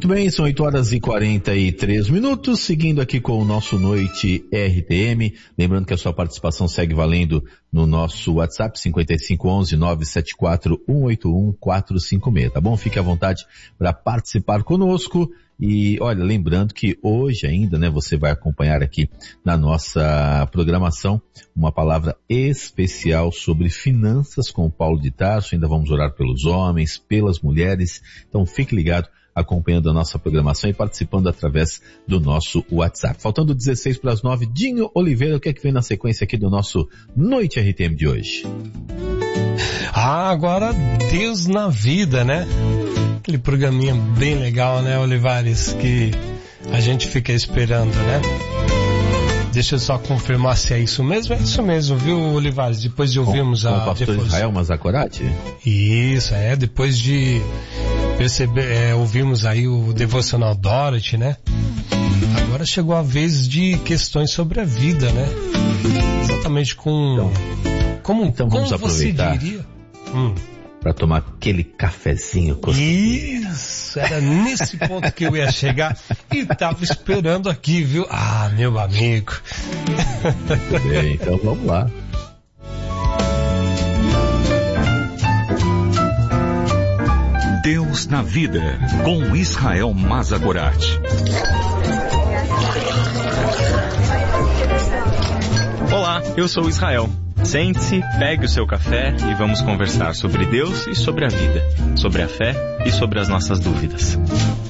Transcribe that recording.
Muito bem, são 8h43, seguindo aqui com o nosso Noite RTM. Lembrando que a sua participação segue valendo no nosso WhatsApp, 5511-974-181-456, tá bom? Fique à vontade para participar conosco. E olha, lembrando que hoje ainda, né, você vai acompanhar aqui na nossa programação uma palavra especial sobre finanças com o Paulo de Tarso. Ainda vamos orar pelos homens, pelas mulheres. Então fique ligado, acompanhando a nossa programação e participando através do nosso WhatsApp. Faltando 16:09, Dinho Oliveira, o que é que vem na sequência aqui do nosso Noite RTM de hoje? Agora Deus na Vida, né? Aquele programinha bem legal, né, Olivares, que a gente fica esperando, né? Deixa eu só confirmar se é isso mesmo. É isso mesmo, viu, Olivares? Depois de ouvirmos com o pastor Israel Mazakorati? Isso, depois de ouvimos aí o Devocional Dorothy, né? Agora chegou a vez de questões sobre a vida, né? Exatamente como vamos aproveitar, você diria? Para tomar aquele cafezinho costeiro. Isso, era nesse ponto que eu ia chegar e tava esperando aqui, viu? Meu amigo. Muito bem, então vamos lá. Deus na Vida, com Israel Mazakorati. Olá, eu sou Israel. Sente-se, pegue o seu café e vamos conversar sobre Deus e sobre a vida, sobre a fé e sobre as nossas dúvidas.